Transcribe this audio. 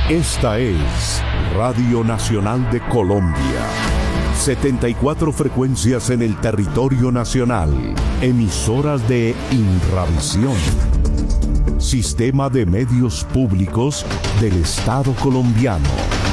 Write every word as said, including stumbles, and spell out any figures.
Esta es Radio Nacional de Colombia. setenta y cuatro frecuencias en el territorio nacional. Emisoras de Inravisión. Sistema de Medios Públicos del Estado colombiano.